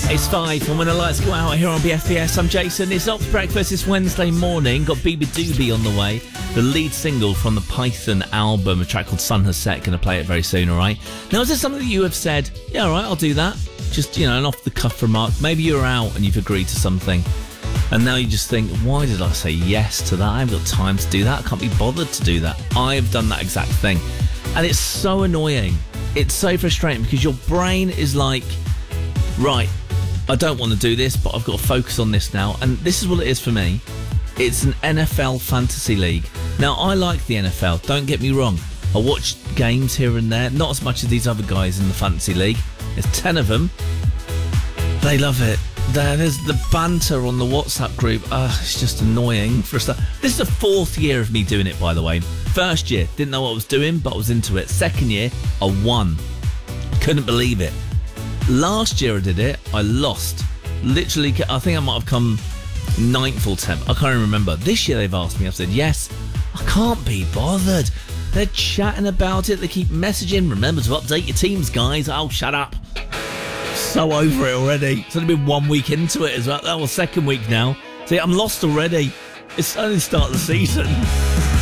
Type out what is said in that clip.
It's 5, and when the lights go out here on BFBS, I'm Jason. It's Ops Breakfast this Wednesday morning. Got Biba Doobie on the way. The lead single from the Python album, a track called Sun Has Set. Going to play it very soon, all right? Now, is there something that you have said, yeah, all right, I'll do that? Just, an off-the-cuff remark. Maybe you're out and you've agreed to something, and now you just think, why did I say yes to that? I haven't got time to do that. I can't be bothered to do that. I've done that exact thing. And it's so annoying. It's so frustrating because your brain is like, right, I don't want to do this, but I've got to focus on this now. And this is what it is for me. It's an NFL fantasy league. Now, I like the NFL, don't get me wrong. I watch games here and there, not as much as these other guys in the fantasy league. There's 10 of them. They love it. There's the banter on the WhatsApp group. It's just annoying for a start. This is the 4th year of me doing it, by the way. First year, didn't know what I was doing, but I was into it. Second year, I won. Couldn't believe it. Last year I did it, I lost. Literally, I think I might have come 9th or 10th. I can't even remember. This year they've asked me, I've said yes. I can't be bothered. They're chatting about it. They keep messaging. Remember to update your teams, guys. Oh, shut up. So over it already. It's only been 1 week into it as well. That was 2nd week now. See, I'm lost already. It's only the start of the season.